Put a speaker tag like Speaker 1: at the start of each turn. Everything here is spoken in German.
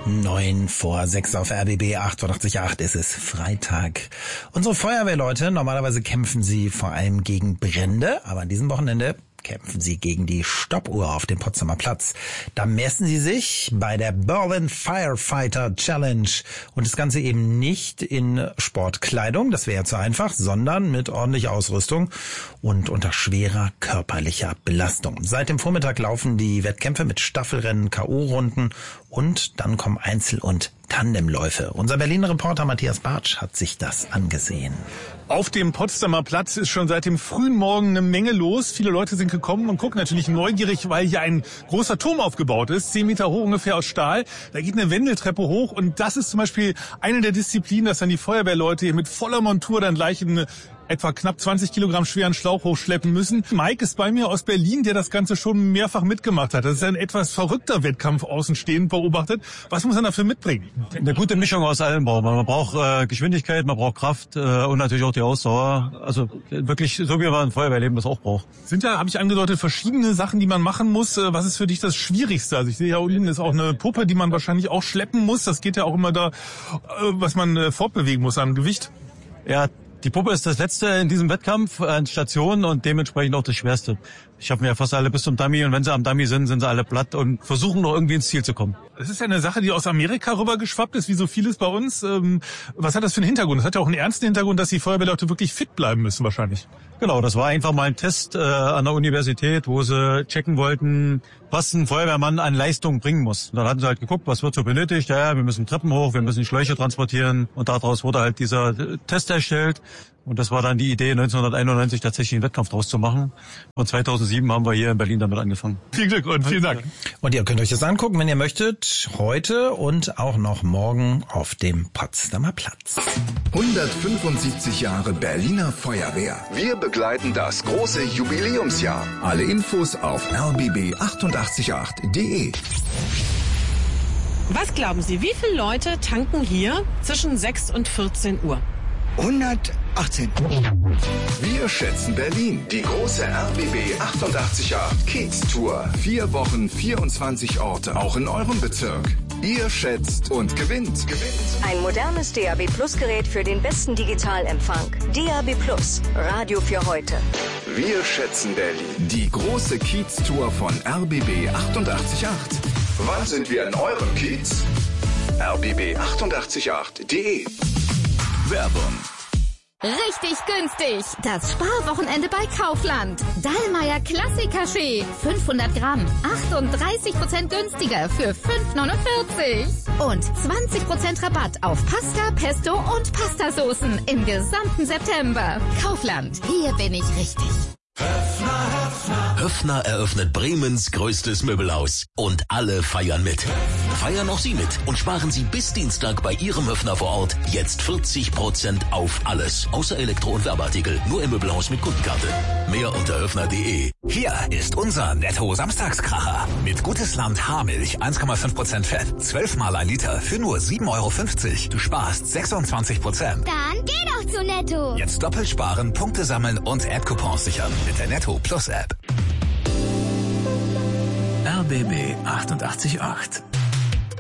Speaker 1: 9:05 auf RBB 88.8 ist es Freitag. Unsere Feuerwehrleute, normalerweise kämpfen sie vor allem gegen Brände, aber an diesem Wochenende kämpfen sie gegen die Stoppuhr auf dem Potsdamer Platz. Da messen sie sich bei der Berlin Firefighter Challenge. Und das Ganze eben nicht in Sportkleidung, das wäre ja zu einfach, sondern mit ordentlicher Ausrüstung und unter schwerer körperlicher Belastung. Seit dem Vormittag laufen die Wettkämpfe mit Staffelrennen, K.O.-Runden und dann kommen Einzel- und Tandemläufe. Unser Berliner Reporter Matthias Bartsch hat sich das angesehen.
Speaker 2: Auf dem Potsdamer Platz ist schon seit dem frühen Morgen eine Menge los. Viele Leute sind gekommen und gucken natürlich neugierig, weil hier ein großer Turm aufgebaut ist, 10 Meter hoch ungefähr aus Stahl. Da geht eine Wendeltreppe hoch und das ist zum Beispiel eine der Disziplinen, dass dann die Feuerwehrleute hier mit voller Montur dann gleich in etwa knapp 20 Kilogramm schweren Schlauch hochschleppen müssen. Mike ist bei mir aus Berlin, der das Ganze schon mehrfach mitgemacht hat. Das ist ein etwas verrückter Wettkampf außenstehend beobachtet. Was muss man dafür mitbringen?
Speaker 3: Eine gute Mischung aus allem braucht man. Man braucht Geschwindigkeit, man braucht Kraft und natürlich auch die Ausdauer. Also wirklich so, wie man ein Feuerwehrleben das auch braucht.
Speaker 2: Sind da, habe ich angedeutet, verschiedene Sachen, die man machen muss. Was ist für dich das Schwierigste? Also ich sehe ja unten ist auch eine Puppe, die man wahrscheinlich auch schleppen muss. Das geht ja auch immer da, was man fortbewegen muss an Gewicht.
Speaker 3: Ja, die Puppe ist das Letzte in diesem Wettkampf an Stationen und dementsprechend auch das Schwerste. Ich habe mir ja fast alle bis zum Dummy und wenn sie am Dummy sind, sind sie alle platt und versuchen noch irgendwie ins Ziel zu kommen.
Speaker 2: Das ist ja eine Sache, die aus Amerika rübergeschwappt ist, wie so vieles bei uns. Was hat das für einen Hintergrund? Das hat ja auch einen ernsten Hintergrund, dass die Feuerwehrleute wirklich fit bleiben müssen wahrscheinlich.
Speaker 3: Genau, das war einfach mal ein Test an der Universität, wo sie checken wollten, was ein Feuerwehrmann an Leistung bringen muss. Und dann hatten sie halt geguckt, was wird so benötigt. Ja, wir müssen Treppen hoch, wir müssen Schläuche transportieren und daraus wurde halt dieser Test erstellt. Und das war dann die Idee, 1991 tatsächlich einen Wettkampf draus zu machen. Und 2007 haben wir hier in Berlin damit angefangen.
Speaker 2: Viel Glück und vielen Dank.
Speaker 1: Und ihr könnt euch das angucken, wenn ihr möchtet, heute und auch noch morgen auf dem Potsdamer Platz.
Speaker 4: 175 Jahre Berliner Feuerwehr. Wir begleiten das große Jubiläumsjahr. Alle Infos auf rbb888.de.
Speaker 5: Was glauben Sie, wie viele Leute tanken hier zwischen 6 und 14 Uhr?
Speaker 4: 118. Wir schätzen Berlin. Die große RBB 88.8 Kiez-Tour. 4 Wochen, 24 Orte, auch in eurem Bezirk. Ihr schätzt und gewinnt.
Speaker 6: Ein modernes DAB Plus Gerät für den besten Digitalempfang. DAB Plus, Radio für heute.
Speaker 4: Wir schätzen Berlin. Die große Kiez-Tour von RBB 88.8. Wann sind wir in eurem Kiez? rbb888.de. Werbung.
Speaker 7: Richtig günstig. Das Sparwochenende bei Kaufland. Dallmayr Klassiker-Schee. 500 Gramm. 38% günstiger für 5,49. Und 20% Rabatt auf Pasta, Pesto und Pastasoßen im gesamten September. Kaufland. Hier bin ich richtig.
Speaker 8: Höffner eröffnet Bremens größtes Möbelhaus. Und alle feiern mit. Feiern auch Sie mit und sparen Sie bis Dienstag bei Ihrem Höffner vor Ort jetzt 40% auf alles. Außer Elektro- und Werbeartikel. Nur im Möbelhaus mit Kundenkarte. Mehr unter höffner.de.
Speaker 9: Hier ist unser Netto-Samstagskracher. Mit Gutes-Land Haarmilch 1,5% Fett. 12 mal 1 Liter für nur 7,50 €. Du sparst 26%.
Speaker 10: Dann geh doch zu Netto.
Speaker 9: Jetzt doppelt sparen, Punkte sammeln und Ad-Coupons sichern mit der Netto Plus App.
Speaker 11: RBB 88.8